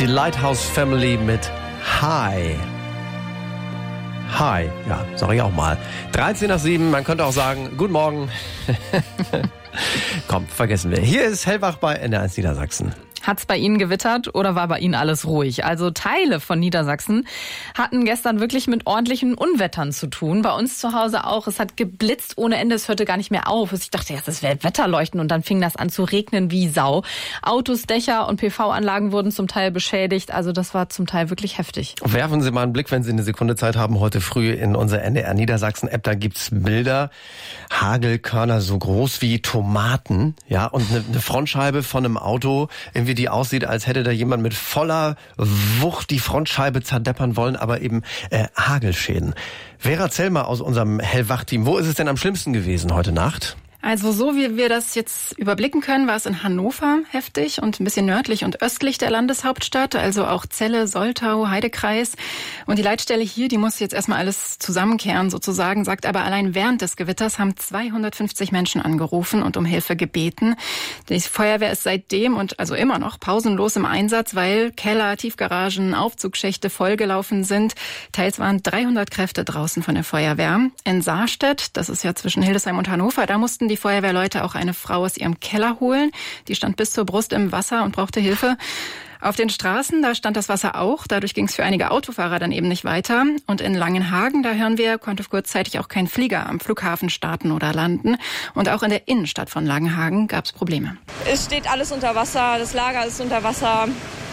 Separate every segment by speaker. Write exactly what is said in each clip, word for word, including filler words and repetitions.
Speaker 1: Die Lighthouse Family mit Hi. Hi, ja, sag ich auch mal. dreizehn nach sieben, man könnte auch sagen, guten Morgen. Komm, vergessen wir. Hier ist Hellwach bei N D R eins Niedersachsen.
Speaker 2: Hat's bei Ihnen gewittert oder war bei Ihnen alles ruhig? Also Teile von Niedersachsen hatten gestern wirklich mit ordentlichen Unwettern zu tun. Bei uns zu Hause auch. Es hat geblitzt ohne Ende. Es hörte gar nicht mehr auf. Ich dachte, ja, das wäre Wetterleuchten. Und dann fing das an zu regnen wie Sau. Autos, Dächer und P V-Anlagen wurden zum Teil beschädigt. Also das war zum Teil wirklich heftig.
Speaker 1: Werfen Sie mal einen Blick, wenn Sie eine Sekunde Zeit haben, heute früh in unser N D R Niedersachsen-App. Da gibt's Bilder. Hagelkörner so groß wie Tomaten. Ja, und eine, eine Frontscheibe von einem Auto, irgendwie die aussieht, als hätte da jemand mit voller Wucht die Frontscheibe zerdeppern wollen, aber eben äh, Hagelschäden. Vera Zellmer aus unserem Hellwach-Team, wo ist es denn am schlimmsten gewesen heute Nacht?
Speaker 3: Also so wie wir das jetzt überblicken können, war es in Hannover heftig und ein bisschen nördlich und östlich der Landeshauptstadt, also auch Celle, Soltau, Heidekreis. Und die Leitstelle hier, die muss jetzt erstmal alles zusammenkehren sozusagen, sagt aber, allein während des Gewitters haben zweihundertfünfzig Menschen angerufen und um Hilfe gebeten. Die Feuerwehr ist seitdem und also immer noch pausenlos im Einsatz, weil Keller, Tiefgaragen, Aufzugschächte vollgelaufen sind. Teils waren dreihundert Kräfte draußen von der Feuerwehr. In Saarstedt, das ist ja zwischen Hildesheim und Hannover, da mussten die Feuerwehrleute auch eine Frau aus ihrem Keller holen. Die stand bis zur Brust im Wasser und brauchte Hilfe. Auf den Straßen, da stand das Wasser auch. Dadurch ging es für einige Autofahrer dann eben nicht weiter. Und in Langenhagen, da hören wir, konnte kurzzeitig auch kein Flieger am Flughafen starten oder landen. Und auch in der Innenstadt von Langenhagen gab es Probleme.
Speaker 4: Es steht alles unter Wasser, das Lager ist unter Wasser.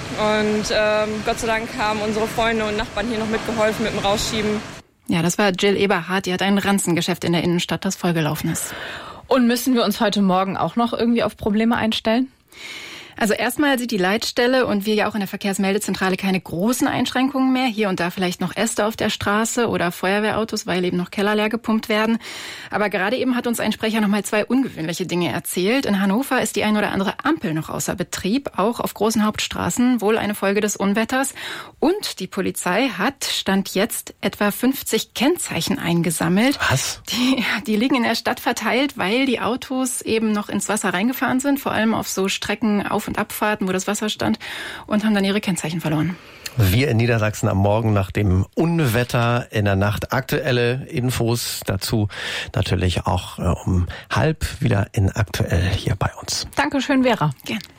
Speaker 4: Und ähm, Gott sei Dank haben unsere Freunde und Nachbarn hier noch mitgeholfen mit dem Rausschieben.
Speaker 3: Ja, das war Jill Eberhardt. Die hat ein Ranzengeschäft in der Innenstadt, das vollgelaufen ist.
Speaker 2: Und müssen wir uns heute Morgen auch noch irgendwie auf Probleme einstellen?
Speaker 3: Also erstmal sieht die Leitstelle und wir ja auch in der Verkehrsmeldezentrale keine großen Einschränkungen mehr. Hier und da vielleicht noch Äste auf der Straße oder Feuerwehrautos, weil eben noch Keller leer gepumpt werden. Aber gerade eben hat uns ein Sprecher noch mal zwei ungewöhnliche Dinge erzählt. In Hannover ist die ein oder andere Ampel noch außer Betrieb, auch auf großen Hauptstraßen, wohl eine Folge des Unwetters. Und die Polizei hat, Stand jetzt, etwa fünfzig Kennzeichen eingesammelt.
Speaker 1: Was?
Speaker 3: Die, die liegen in der Stadt verteilt, weil die Autos eben noch ins Wasser reingefahren sind, vor allem auf so Strecken auf und Abfahrten, wo das Wasser stand, und haben dann ihre Kennzeichen verloren.
Speaker 1: Wir in Niedersachsen am Morgen nach dem Unwetter in der Nacht. Aktuelle Infos dazu natürlich auch äh, um halb wieder in Aktuell hier bei uns.
Speaker 2: Dankeschön, Vera.
Speaker 3: Gern.